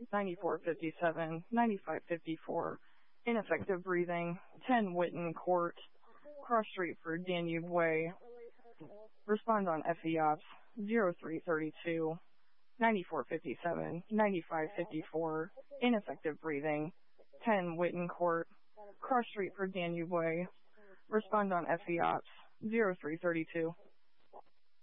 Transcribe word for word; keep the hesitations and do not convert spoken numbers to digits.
ninety-four fifty-seven, ninety-five fifty-four, ineffective breathing, ten Witten Court, cross street for Danube Way. Respond on F E Ops zero three thirty-two, ninety-four fifty-seven, ninety-five fifty-four, ineffective breathing, ten Witten Court, cross street for Danube Way. Respond on F E Ops zero three thirty-two.